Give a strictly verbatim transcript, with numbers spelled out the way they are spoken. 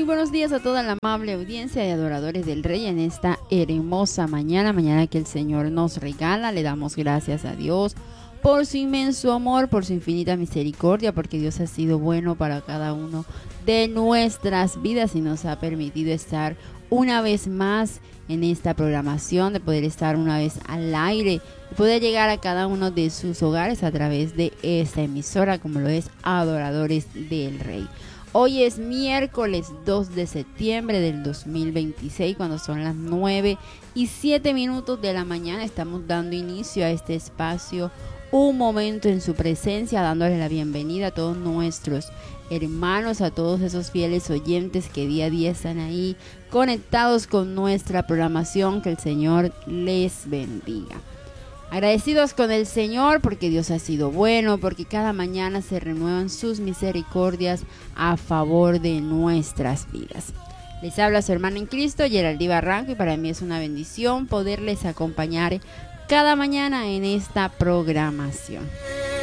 buenos días a toda la amable audiencia de adoradores del Rey en esta hermosa mañana, mañana que el Señor nos regala. Le damos gracias a Dios por su inmenso amor, por su infinita misericordia, porque Dios ha sido bueno para cada uno de nuestras vidas y nos ha permitido estar una vez más en esta programación, de poder estar una vez al aire y poder llegar a cada uno de sus hogares a través de esta emisora, como lo es Adoradores del Rey. Hoy es miércoles dos de septiembre del dos mil veintiséis, cuando son las nueve y siete minutos de la mañana. Estamos dando inicio a este espacio, un momento en su presencia, dándole la bienvenida a todos nuestros hermanos, a todos esos fieles oyentes que día a día están ahí conectados con nuestra programación. Que el Señor les bendiga. Agradecidos con el Señor porque Dios ha sido bueno, porque cada mañana se renuevan sus misericordias a favor de nuestras vidas. Les habla su hermana en Cristo, Geraldine Barranco, y para mí es una bendición poderles acompañar cada mañana en esta programación.